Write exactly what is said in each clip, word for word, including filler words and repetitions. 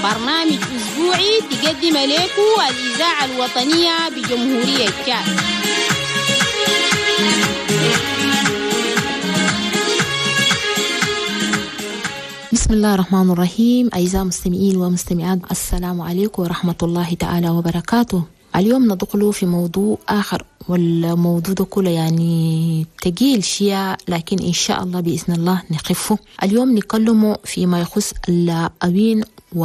برنامج أسبوعي تقدم لكم الإذاعة الوطنية بجمهورية تشاد. بسم الله الرحمن الرحيم. أعزائي المستمعين والمستمعات، السلام عليكم ورحمة الله تعالى وبركاته. اليوم ندخل في موضوع آخر، والموضوع ده كله يعني تقيل شيء، لكن إن شاء الله بإذن الله نخفه. اليوم نتكلم فيما يخص الأوين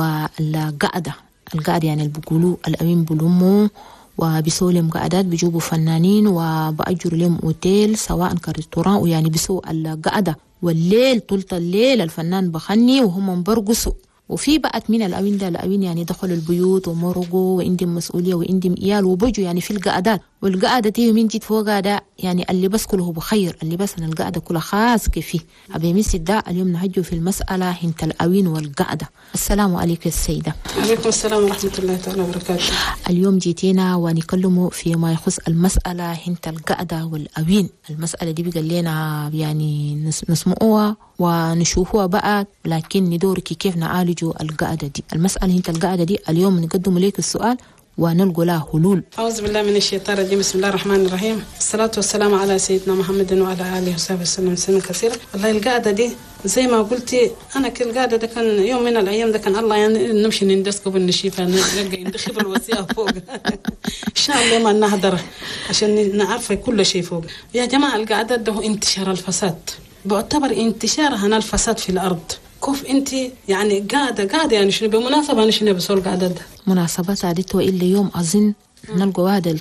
والقعدة. القعدة يعني اللي بيقولوا الأوين بلومو وبيسووا لهم قعدات، بيجيبوا فنانين وبأجروا لهم أوتيل سواء كريستوران، ويعني بيسووا القعدة والليل طول الليل الفنان بخني وهم برقصوا. وفي بقت من الأوين ده الأوين يعني دخلوا البيوت ومرقوا وعندهم مسؤولية وعندهم إيال وبجوا يعني في القعدات، والقعدة دي من جد فوقها ده يعني اللبس كله بخير، اللبس أن القعدة كلها خاص كيفي. أبي ميسي ده اليوم نهجوا في المسألة هنت الأوين والقعدة. السلام عليكم السيدة. عليكم السلام ورحمة الله تعالى وبركاته. اليوم جيتينا ونكلموا فيما يخص المسألة هنت القعدة والأوين. المسألة دي بقى لنا يعني نسمعوها ونشوفوها بقى، لكن ندورك كيف نعالجوا القعدة دي. المسألة هنت القعدة دي اليوم نقدم لك السؤال ونلقوا له حلول. أعوذ بالله من الشيطان الرجيم. بسم الله الرحمن الرحيم. الصلاة والسلام على سيدنا محمد وعلى آله وصحبه وسلم سنة كثيرة. والله القعدة دي زي ما قلتي أنا كل قعدة ده كان يوم من الأيام ده كان الله يعني نمشي نندسك بالنشيفة نلقى ندخل الوسيلة فوق إن شاء الله ما نهدر عشان نعرف كل شيء فوق. يا جماعة القعدة ده انتشار الفساد، بعتبر انتشار هنا الفساد في الأرض. كيف انت يعني قاعده قاعده يعني شنو بمناسبه انا شنو بسول قاعده ده مناسبات عادته الا يوم اظن نلقى واحده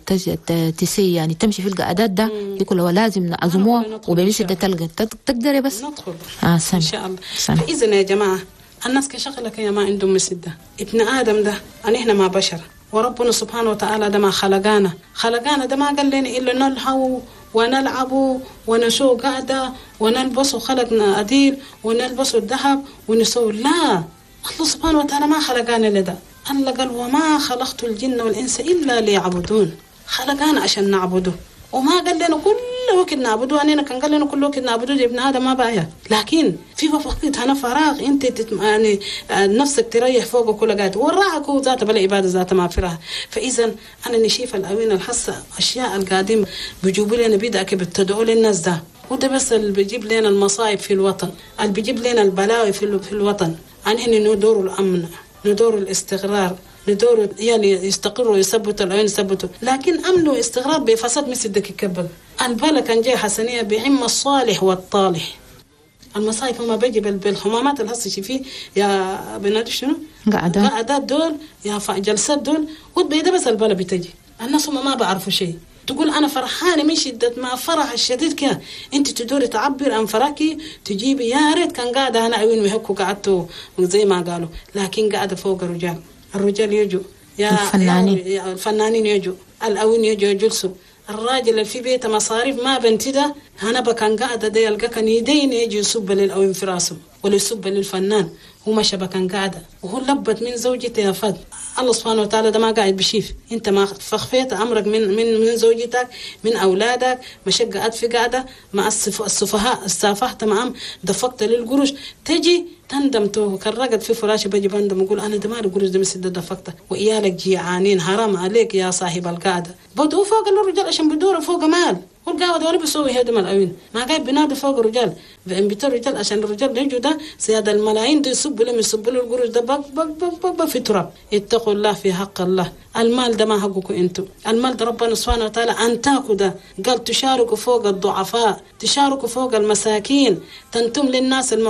تسي يعني تمشي في القعدات ده يقول هو لازم نعزموها وبمشي ده تلقى تقدري بس ندخل اه ان شاء الله. فاذا يا جماعه الناس كشغلك يا ما عندهم مسد ده ابن ادم ده ان احنا ما بشر، وربنا سبحانه وتعالى ده ما خلقانا خلقانا ده ما قال لنا الا نلهو ونلعبوا ونسوي قعدة ونلبسوا خلقنا أديل ونلبسوا الذهب ونسوي. لا، الله سبحانه وتعالى ما خلقنا لده. الله قال وما خلقت الجن والإنس إلا ليعبدون، خلقنا عشان نعبده، وما قال لنا كل وقت نعبده. أنا كان قال لنا كل وقت نعبده دي ابن هذا ما بايا، لكن في وقت هنا فراغ انت تتم... يعني نفسك تريح فوق كل قاعد وراك ذات بلا عباده ذات ما فيها. فاذا انا نشيف الاوين الحصه اشياء القادم بيجيبوا لنا بدأك بتدعوا للناس ده، وده بس اللي بيجيب لنا المصايب في الوطن، اللي بيجيب لنا البلاوي في, في الوطن. يعني ندور الامن، ندور الاستقرار، ندور يعني يستقروا يثبتوا العين يثبتوا، لكن امن واستقرار بفساد مسدك يكبل. البلد كان جاي حسنيه بعم الصالح والطالح. المصايف ما بيجي بالحمامات اللي هسه فيه يا بنادي شنو قعدات قعدات دول يا جلسات دول، وبيدا بس البلد بتجي الناس ما بعرفوا شيء. تقول أنا فرحانة من شدة ما فرح الشديد كده، أنت تدوري تعبر عن فرحك تجيبي يا ريت كان قاعدة هنا أوين ويحكوا قعدتوا زي ما قالوا، لكن قاعدة فوق الرجال. الرجال يجوا يا الفنانين يا الفنانين يجوا، الأوين يجوا يجلسوا. الراجل اللي في بيته مصاريف ما بنتي ده هنا بكان قاعدة ده يلقى كان يدين يجي يصب للأوين في راسه ولا يصب للفنان، هو مشى بكان قاعدة وهو لبت من زوجته يا فد. الله سبحانه وتعالى ده ما قاعد بشيف، انت ما فخفيت امرك من من من زوجتك من اولادك، مشيت قاعد في قاعده مع السفهاء استافحت معهم دفقت للقروش، تجي تندم تو كرقت في فراش بجي بندم وقول انا دمار القروش ده مسد دفقت وإيالك جيعانين، حرام عليك يا صاحب القاعده. بدو فوق الرجال عشان بدور فوق مال والقاعد ولا بيسوي هدم الأوين، ما قاعد بينادي فوق الرجال بينبت الرجال عشان الرجال يجوا ده سيادة الملايين دي يصبوا لهم يصبوا له القروش ده بق بق بق بق, بق في تراب. اتقوا الله في حق الله، المال ده ما حقكم انتوا، المال ده ربنا سبحانه وتعالى انتاكوا ده، قال تشاركوا فوق الضعفاء، تشاركوا فوق المساكين، تنتم للناس الم